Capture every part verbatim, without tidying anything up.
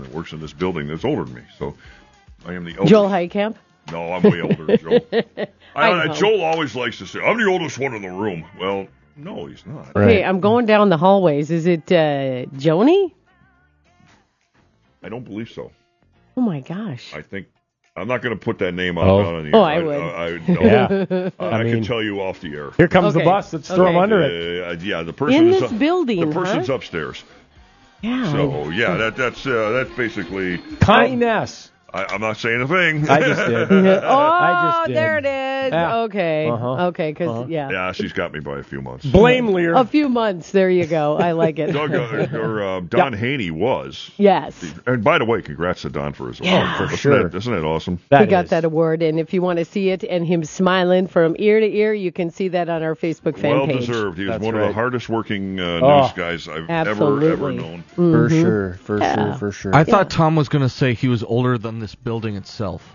that works in this building that's older than me. So I am the oldest. Joel Heitkamp? No, I'm way older than Joel. I, I know. Joel always likes to say, I'm the oldest one in the room. Well, no, he's not. Right. Okay, I'm going down the hallways. Is it uh, Joni? I don't believe so. Oh, my gosh. I think I'm not going to put that name out Oh. on the air. Oh, I would. I, I, no. Yeah. I, I I mean, can tell you off the air. Here comes Okay. the bus. Let's throw Okay. him under it. Uh, yeah, the person In is this up, building, The person's huh? upstairs. Yeah. So yeah, that that's uh, that's basically. Kindness. I, I'm not saying a thing. I just did. oh, I just did. there it is. Yeah. Okay. Uh-huh. Okay, because, Uh-huh. yeah. Yeah, she's got me by a few months. Blame Lear. A few months. There you go. I like it. Doug uh, or uh, Don Haney was. Yes. And by the way, congrats to Don for his award. Yeah. For Isn't sure. That, isn't that awesome? That He got is. that award, and if you want to see it and him smiling from ear to ear, you can see that on our Facebook fan Well page. deserved. He was That's one of right. the hardest working uh, Oh. news guys I've Absolutely. ever ever known. For sure. For Yeah. sure. For sure. I thought Tom was going to say he was older than this building itself.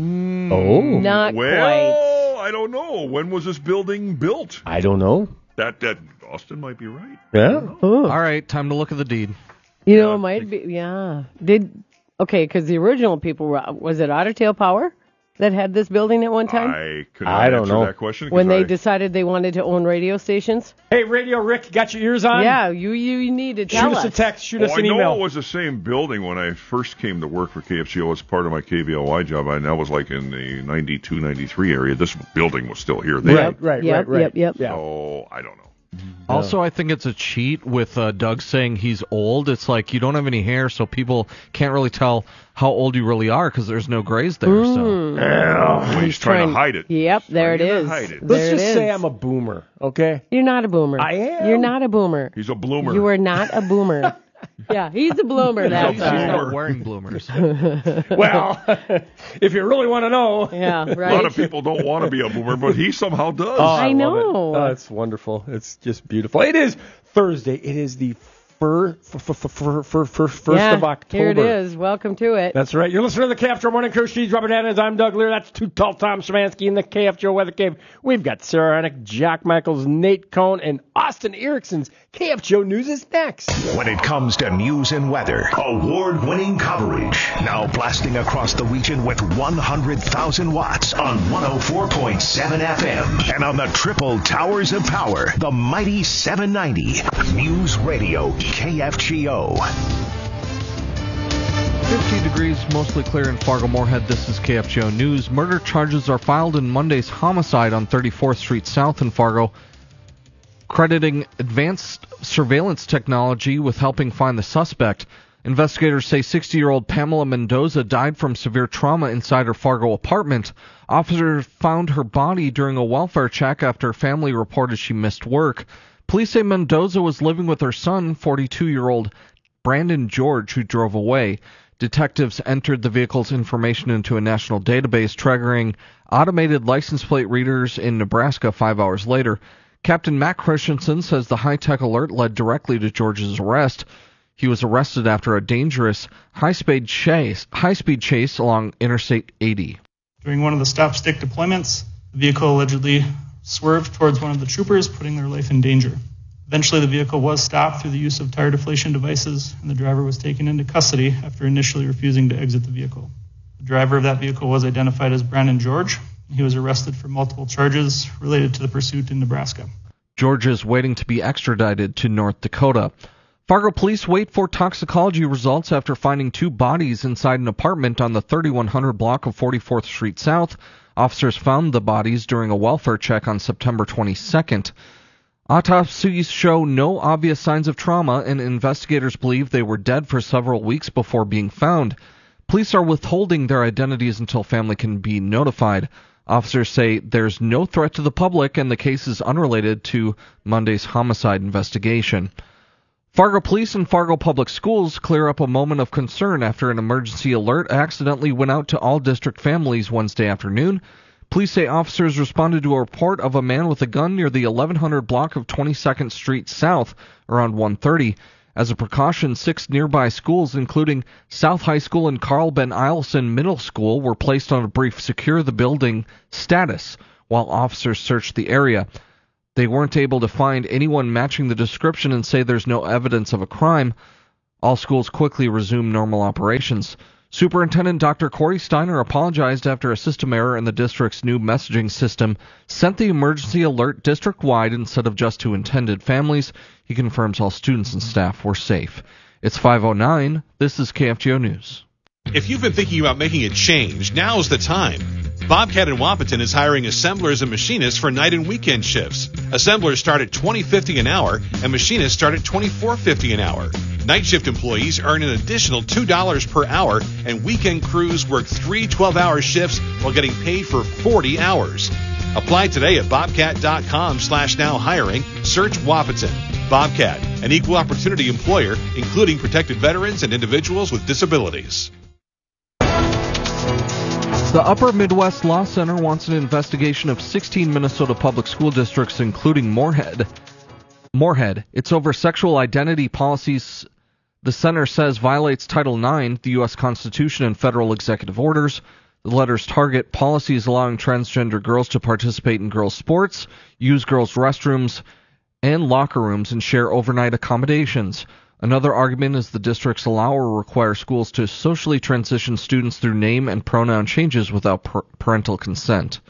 oh. Not Well, I don't know. When was this building built? I don't know. That that Austin might be right. Yeah. quite. Oh. All right, time to look at the deed. You know, it might be, yeah. Did, okay, because the original people, were, was it Otter Tail Power that had this building at one time? I could I not don't answer know. that question. 'cause when they I, decided they wanted to own radio stations? Hey, Radio Rick, got your ears on? Yeah, you you need to tell Shoot us us. a text. Shoot Oh, us I an know email. it was the same building when I first came to work for K F G O as part of my K V L Y job. And that was like in the ninety-two, ninety-three area. This building was still here then. Right, right, Yep, right, right. yep, yep. Yeah. So I don't know. Also, I think it's a cheat with uh, Doug saying he's old. It's like you don't have any hair, so people can't really tell how old you really are because there's no grays there. So Well, he's trying to hide it. Yep, there it Trying to is. hide it. There Let's it just is. say I'm a boomer, okay? You're not a boomer. I am. You're not a boomer. He's a bloomer. You are not a boomer. Yeah, he's a bloomer. That's he's all. not wearing bloomers. Well, if you really want to know. Yeah, A lot right. of people don't want to be a boomer, but he somehow does. Oh, I love know. it. Oh, it's wonderful. It's just beautiful. It is Thursday. It is the fir, fir, fir, fir, fir, fir, first yeah, of October. here it is. Welcome to it. That's right. You're listening to the K F Joe Morning Crew. She's Robert Adams. I'm Doug Lear. That's Too Tall Tom Szymanski in the K F Joe Weather Cave. We've got Sarah Hennick, Jack Michaels, Nate Cohn, and Austin Erickson's K F Joe News is next. When it comes to news and weather, award-winning coverage. Now blasting across the region with one hundred thousand watts on one oh four point seven F M. And on the triple towers of power, the mighty seven ninety. News Radio K F G O. fifty degrees, mostly clear in Fargo-Moorhead. This is K F G O News. Murder charges are filed in Monday's homicide on thirty-fourth Street South in Fargo, crediting advanced surveillance technology with helping find the suspect. Investigators say sixty-year-old Pamela Mendoza died from severe trauma inside her Fargo apartment. Officers found her body during a welfare check after family reported she missed work. Police say Mendoza was living with her son, forty-two-year-old Brandon George, who drove away. Detectives entered the vehicle's information into a national database, triggering automated license plate readers in Nebraska five hours later. Captain Matt Christensen says the high-tech alert led directly to George's arrest. He was arrested after a dangerous high-speed chase, high-speed chase along Interstate eighty. During one of the stop-stick deployments, the vehicle allegedly swerved towards one of the troopers, putting their life in danger. Eventually, the vehicle was stopped through the use of tire deflation devices, and the driver was taken into custody after initially refusing to exit the vehicle. The driver of that vehicle was identified as Brandon George. He was arrested for multiple charges related to the pursuit in Nebraska. George is waiting to be extradited to North Dakota. Fargo police wait for toxicology results after finding two bodies inside an apartment on the thirty-one hundred block of forty-fourth Street South. Officers found the bodies during a welfare check on September twenty-second. Autopsies show no obvious signs of trauma, and investigators believe they were dead for several weeks before being found. Police are withholding their identities until family can be notified. Officers say there's no threat to the public, and the case is unrelated to Monday's homicide investigation. Fargo Police and Fargo Public Schools clear up a moment of concern after an emergency alert accidentally went out to all district families Wednesday afternoon. Police say officers responded to a report of a man with a gun near the eleven hundred block of twenty-second Street South around one thirty. As a precaution, six nearby schools, including South High School and Carl Ben Eielson Middle School, were placed on a brief secure the building status while officers searched the area. They weren't able to find anyone matching the description and say there's no evidence of a crime. All schools quickly resumed normal operations. Superintendent Doctor Corey Steiner apologized after a system error in the district's new messaging system sent the emergency alert district-wide instead of just to intended families. He confirms all students and staff were safe. It's five oh nine. This is K F G O News. If you've been thinking about making a change, now's the time. Bobcat in Wapaton is hiring assemblers and machinists for night and weekend shifts. Assemblers start at twenty dollars and fifty cents an hour, and machinists start at twenty-four dollars and fifty cents an hour. Night shift employees earn an additional two dollars per hour, and weekend crews work three twelve-hour shifts while getting paid for forty hours. Apply today at bobcat.com slash now hiring. Search Wapaton. Bobcat, an equal opportunity employer, including protected veterans and individuals with disabilities. The Upper Midwest Law Center wants an investigation of sixteen Minnesota public school districts, including Moorhead. Moorhead. It's over sexual identity policies the center says violates Title nine, the U S Constitution, and federal executive orders. The letters target policies allowing transgender girls to participate in girls' sports, use girls' restrooms and locker rooms, and share overnight accommodations. Another argument is the districts allow or require schools to socially transition students through name and pronoun changes without per- parental consent.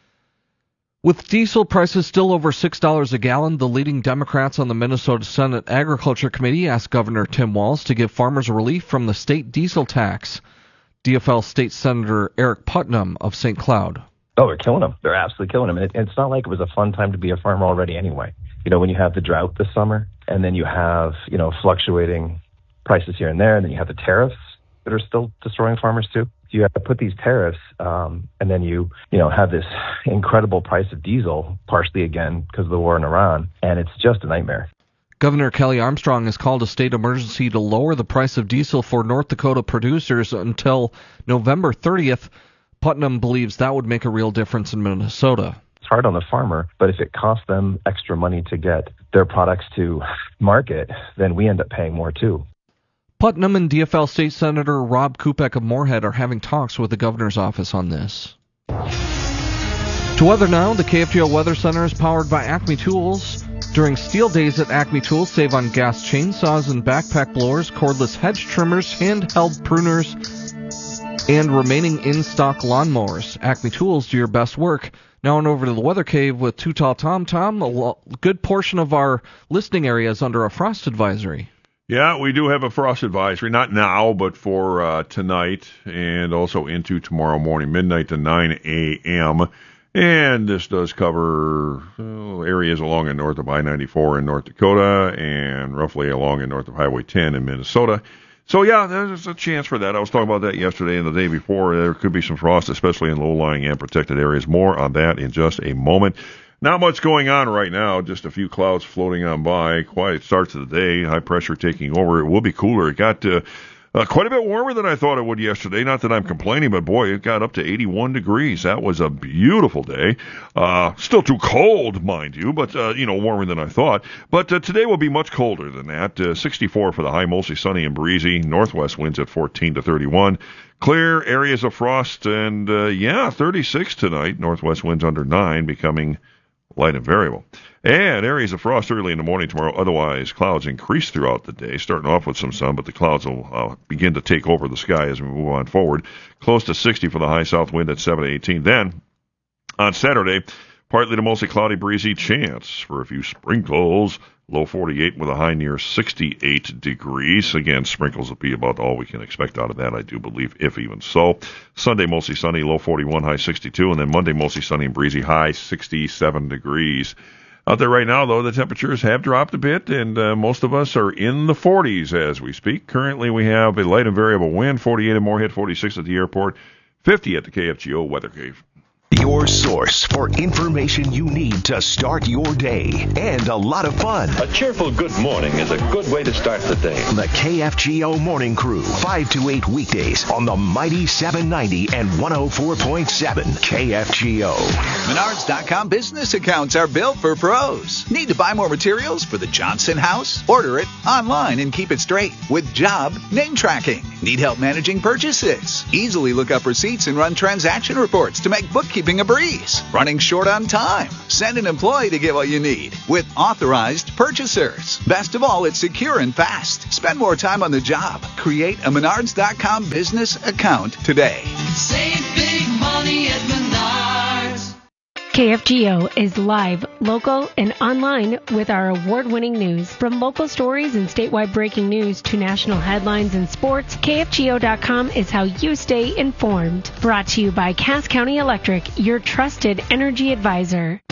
With diesel prices still over six dollars a gallon, the leading Democrats on the Minnesota Senate Agriculture Committee asked Governor Tim Walz to give farmers relief from the state diesel tax. D F L State Senator Eric Putnam of Saint Cloud. Oh, they're killing them. They're absolutely killing them. And it, it's not like it was a fun time to be a farmer already anyway. You know, when you have the drought this summer, and then you have, you know, fluctuating prices here and there, and then you have the tariffs that are still destroying farmers too. You have to put these tariffs, um, and then you, you know, have this incredible price of diesel, partially again because of the war in Iran, and it's just a nightmare. Governor Kelly Armstrong has called a state emergency to lower the price of diesel for North Dakota producers until November thirtieth. Putnam believes that would make a real difference in Minnesota. It's hard on the farmer, but if it costs them extra money to get their products to market, then we end up paying more too. Putnam and D F L State Senator Rob Kupek of Moorhead are having talks with the governor's office on this. To weather now, the K F G O Weather Center is powered by Acme Tools. During steel days at Acme Tools, save on gas chainsaws and backpack blowers, cordless hedge trimmers, handheld pruners, and remaining in-stock lawnmowers. Acme Tools do your best work. Now on over to the Weather Cave with Too Tall Tom. Tom, a lo- good portion of our listening area is under a frost advisory. Yeah, we do have a frost advisory, not now, but for uh, tonight and also into tomorrow morning, midnight to nine a.m., and this does cover uh, areas along and north of I ninety-four in North Dakota and roughly along and north of Highway ten in Minnesota. So, yeah, there's a chance for that. I was talking about that yesterday and the day before. There could be some frost, especially in low-lying and protected areas. More on that in just a moment. Not much going on right now. Just a few clouds floating on by. Quiet start to the day. High pressure taking over. It will be cooler. It got uh, uh, quite a bit warmer than I thought it would yesterday. Not that I'm complaining, but boy, it got up to eighty-one degrees. That was a beautiful day. Uh, still too cold, mind you, but, uh, you know, warmer than I thought. But uh, today will be much colder than that. Uh, sixty-four for the high, mostly sunny and breezy. Northwest winds at fourteen to thirty-one. Clear areas of frost and, uh, yeah, thirty-six tonight. Northwest winds under nine, becoming light and variable. And areas of frost early in the morning tomorrow. Otherwise, clouds increase throughout the day, starting off with some sun, but the clouds will uh, begin to take over the sky as we move on forward. Close to sixty for the high, south wind at seven to eighteen. Then, on Saturday, partly to mostly cloudy, breezy, chance for a few sprinkles. Low forty-eight with a high near sixty-eight degrees. Again, sprinkles will be about all we can expect out of that, I do believe, if even so. Sunday, mostly sunny, low forty-one, high sixty-two. And then Monday, mostly sunny and breezy, high sixty-seven degrees. Out there right now, though, the temperatures have dropped a bit, and uh, most of us are in the forties as we speak. Currently, we have a light and variable wind, forty-eight at Moorhead, forty-six at the airport, fifty at the K F G O Weather Cave. Your source for information you need to start your day and a lot of fun. A cheerful good morning is a good way to start the day. The K F G O Morning Crew, five to eight weekdays on the mighty seven ninety and one oh four point seven K F G O. Menards dot com business accounts are built for pros. Need to buy more materials for the Johnson house? Order it online and keep it straight with job name tracking. Need help managing purchases? Easily look up receipts and run transaction reports to make bookkeeping keeping a breeze, running short on time. Send an employee to get what you need with authorized purchasers. Best of all, it's secure and fast. Spend more time on the job. Create a Menards dot com business account today. Save big money at Menards. K F G O is live, local, and online with our award-winning news. From local stories and statewide breaking news to national headlines and sports, K F G O dot com is how you stay informed. Brought to you by Cass County Electric, your trusted energy advisor.